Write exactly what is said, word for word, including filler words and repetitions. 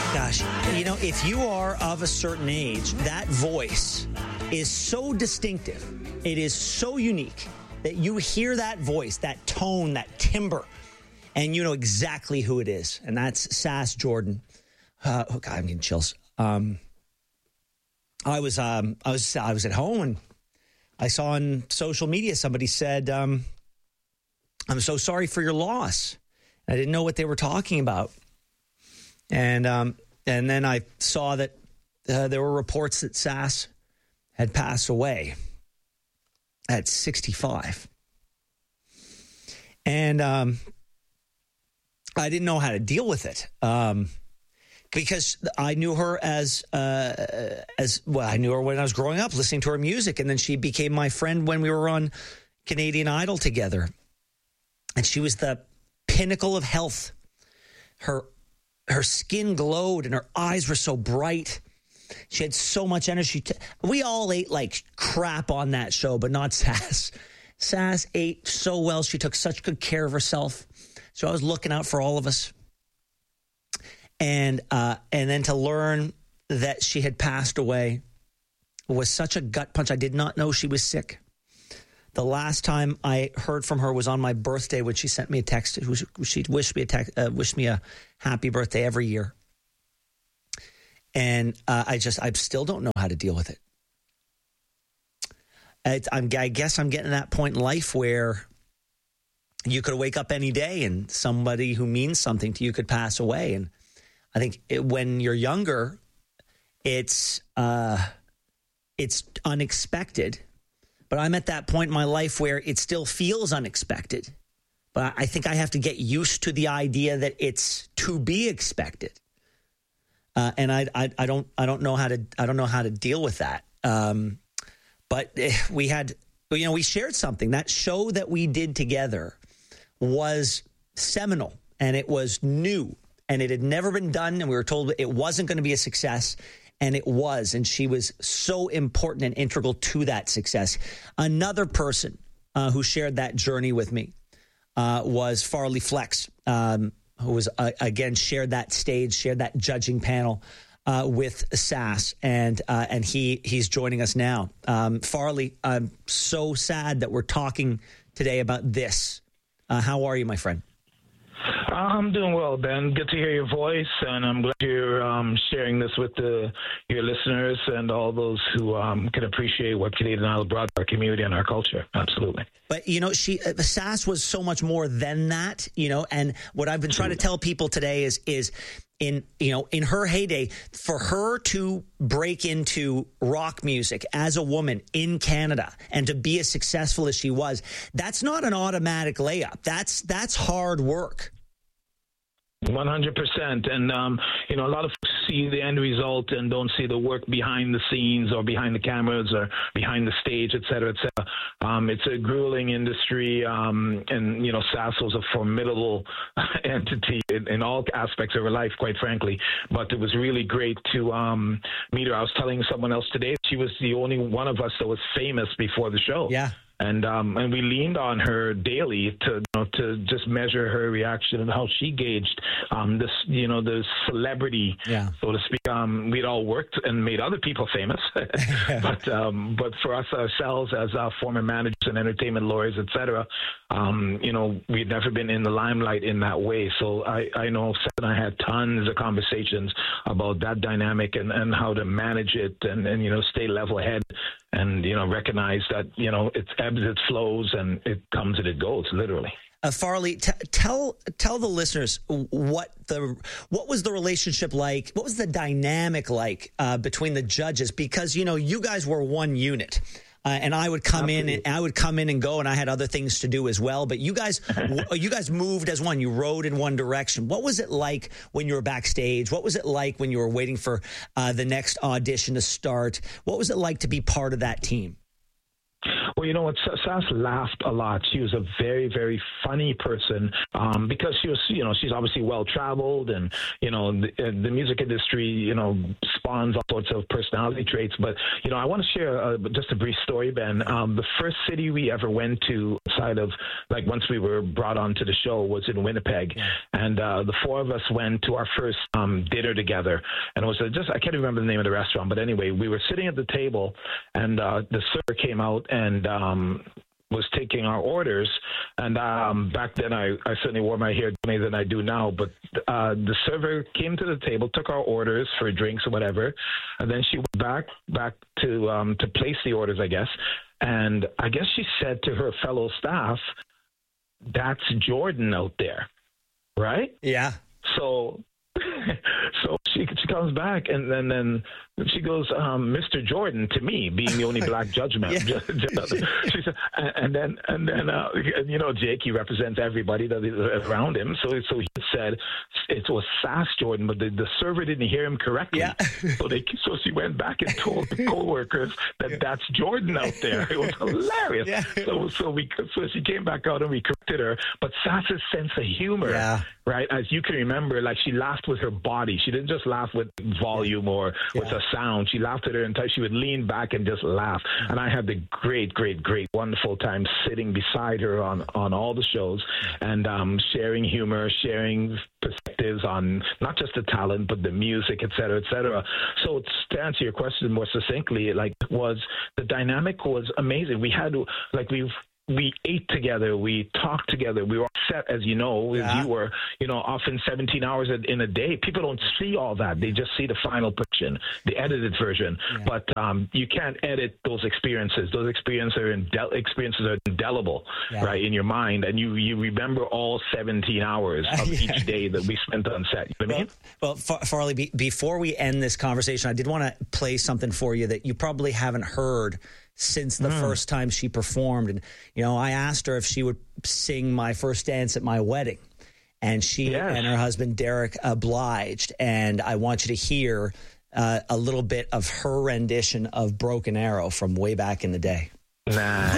Gosh, you know, if you are of a certain age, that voice is so distinctive. It is so unique that you hear that voice, that tone, that timbre, and you know exactly who it is. And that's Sass Jordan. Uh, oh God, I'm getting chills. Um, I was, um, I was, I was at home and I saw on social media somebody said, um, "I'm so sorry for your loss." I didn't know what they were talking about. And um, and then I saw that uh, there were reports that Sass had passed away at sixty-five. And um, I didn't know how to deal with it um, because I knew her as, uh, as well, I knew her when I was growing up, listening to her music. And then she became my friend when we were on Canadian Idol together. And she was the pinnacle of health. Her Her skin glowed and her eyes were so bright. She had so much energy. We all ate like crap on that show, but not Sass. Sass ate so well. She took such good care of herself. So I was looking out for all of us. And uh, and then to learn that she had passed away was such a gut punch. I did not know she was sick. The last time I heard from her was on my birthday when she sent me a text. She wished me a text, uh, wished me a happy birthday every year. And uh, I just, I still don't know how to deal with it. It I'm, I guess I'm getting to that point in life where you could wake up any day and somebody who means something to you could pass away. And I think it, when you're younger, it's uh, it's unexpected. But I'm at that point in my life where it still feels unexpected. But I think I have to get used to the idea that it's to be expected. Uh, and I, I, I don't, I don't know how to, I don't know how to deal with that. Um, but we had, you know, we shared something. That show that we did together was seminal, and it was new, and it had never been done. And we were told it wasn't going to be a success. And it was, and she was so important and integral to that success. Another person uh, who shared that journey with me uh, was Farley Flex, um, who was, uh, again, shared that stage, shared that judging panel uh, with Sass, and uh, and he he's joining us now. Um, Farley, I'm so sad that we're talking today about this. Uh, how are you, my friend? I'm doing well, Ben. Good to hear your voice, and I'm glad you're um, sharing this with the, your listeners and all those who um, can appreciate what Canadian Idol brought to our community and our culture. Absolutely. But, you know, she uh, Sass was so much more than that, you know, and what I've been trying to tell people today is, is in, you know, in her heyday, for her to break into rock music as a woman in Canada and to be as successful as she was, that's not an automatic layup. That's, that's hard work. one hundred percent. And, um, you know, a lot of folks see the end result and don't see the work behind the scenes or behind the cameras or behind the stage, et cetera, et cetera. Um, it's a grueling industry. Um, and, you know, Sass was a formidable entity in, in all aspects of her life, quite frankly. But it was really great to um, meet her. I was telling someone else today, she was the only one of us that was famous before the show. Yeah. And um, and we leaned on her daily to you know, to just measure her reaction and how she gauged um, this you know the celebrity, yeah. so to speak. Um, we'd all worked and made other people famous, but um, but for us ourselves as uh, former managers and entertainment lawyers, et cetera, um, you know, we'd never been in the limelight in that way. So I I know Seth and I had tons of conversations about that dynamic and, and how to manage it and, and you know stay level head and you know recognize that you know it's ebbs, it flows, and it comes and it goes, literally. Uh, Farley, t- tell tell the listeners what the what was the relationship like? What was the dynamic like uh, between the judges? Because you know you guys were one unit, uh, and I would come Absolutely. in and I would come in and go, and I had other things to do as well. But you guys you guys moved as one. You rode in one direction. What was it like when you were backstage? What was it like when you were waiting for uh, the next audition to start? What was it like to be part of that team? Well, you know what? Sass laughed a lot. She was a very, very funny person um, because she was, you know, she's obviously well traveled, and you know, the, the music industry, you know, spawns all sorts of personality traits. But you know, I want to share uh, just a brief story, Ben. Um, the first city we ever went to, outside of like once we were brought onto the show, was in Winnipeg, yeah. and uh, the four of us went to our first um, dinner together, and it was a, just I can't remember the name of the restaurant, but anyway, we were sitting at the table, and uh, the server came out and um, was taking our orders. And um, back then, I, I certainly wore my hair differently than I do now. But uh, the server came to the table, took our orders for drinks or whatever, and then she went back back to um, to place the orders, I guess. And I guess she said to her fellow staff, "That's Jordan out there, right?" Yeah. So. So she she comes back and then then she goes, um, Mister Jordan, to me, being the only black judgment. Yeah. She said, and, and then and then uh, you know, Jake, he represents everybody that is around him. So so he said it was Sass Jordan, but the, the server didn't hear him correctly. Yeah. So they so she went back and told the coworkers that yeah. that's Jordan out there. It was hilarious. Yeah. So so we so she came back out and we corrected her. But Sass's sense of humor, yeah. right? As you can remember, like she laughed with her body. She didn't just laugh with volume or yeah. with a sound. She laughed at her entire. She would lean back and just laugh. Mm-hmm. And I had the great, great, great, wonderful time sitting beside her on, on all the shows and um, sharing humor, sharing perspectives on not just the talent, but the music, et cetera, et cetera. So to answer your question more succinctly, like was the dynamic was amazing. We had like we've we ate together, we talked together, we were set, as you know, as yeah. you were, you know, often seventeen hours in a day. People don't see all that. They just see the final production, the edited version. Yeah. But um, you can't edit those experiences. Those experiences are, indel- experiences are indelible, yeah. right, in your mind. And you, you remember all seventeen hours of yeah. each day that we spent on set. You know what well, I mean? Well, Far- Farley, be- before we end this conversation, I did want to play something for you that you probably haven't heard since the mm. first time she performed. And, you know, I asked her if she would sing My First Dance at My Wedding. And she yes. and her husband, Derek, obliged. And I want you to hear uh, a little bit of her rendition of Broken Arrow from way back in the day. Nah.